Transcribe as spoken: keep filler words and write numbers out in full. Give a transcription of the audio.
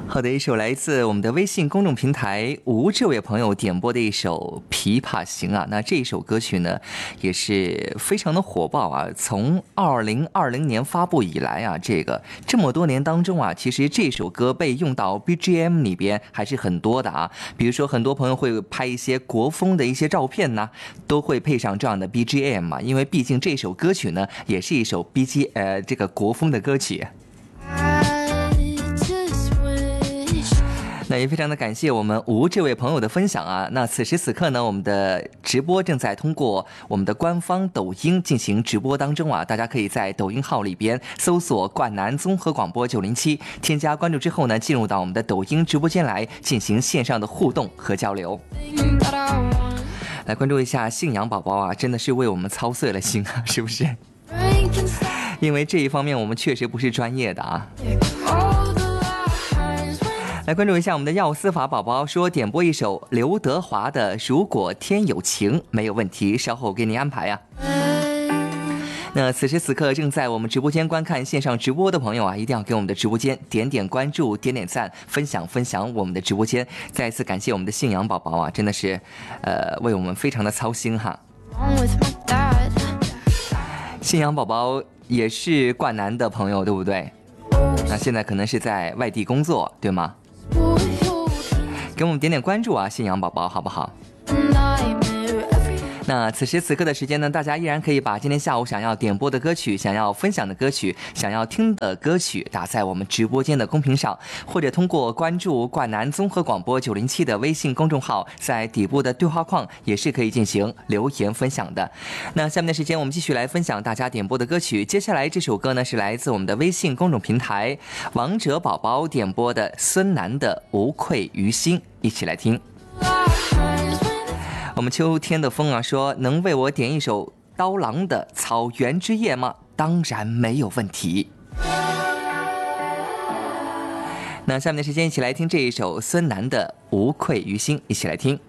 好的，一首来自我们的微信公众平台吴这位朋友点播的一首《琵琶行》啊，那这一首歌曲呢也是非常的火爆啊。从二零二零年发布以来啊，这个这么多年当中啊，其实这首歌被用到 B G M 里边还是很多的啊。比如说很多朋友会拍一些国风的一些照片呢，都会配上这样的 B G M 嘛，因为毕竟这首歌曲呢也是一首 B G 呃这个国风的歌曲。那也非常的感谢我们吴这位朋友的分享啊。那此时此刻呢，我们的直播正在通过我们的官方抖音进行直播当中啊，大家可以在抖音号里边搜索冠南综合广播九零七，添加关注之后呢，进入到我们的抖音直播间来进行线上的互动和交流。来关注一下信仰宝宝啊，真的是为我们操碎了心啊，是不是？因为这一方面我们确实不是专业的啊。来关注一下我们的药司法宝宝说，点播一首刘德华的《如果天有情》没有问题，稍后给你安排啊。那此时此刻正在我们直播间观看线上直播的朋友啊，一定要给我们的直播间点点关注、点点赞、分享分享我们的直播间。再一次感谢我们的信仰宝宝啊，真的是呃为我们非常的操心哈。信仰宝宝也是冠南的朋友对不对？那现在可能是在外地工作对吗？给我们点点关注啊，信仰宝宝好不好？那此时此刻的时间呢，大家依然可以把今天下午想要点播的歌曲、想要分享的歌曲、想要听的歌曲打在我们直播间的公屏上，或者通过关注冠南综合广播九零七的微信公众号，在底部的对话框也是可以进行留言分享的。那下面的时间我们继续来分享大家点播的歌曲。接下来这首歌呢是来自我们的微信公众平台王者宝宝点播的孙楠的《无愧于心》，一起来听。我们秋天的风啊说，能为我点一首刀郎的《草原之夜》吗？当然没有问题。那下面的时间一起来听这一首孙楠的《无愧于心》，一起来听。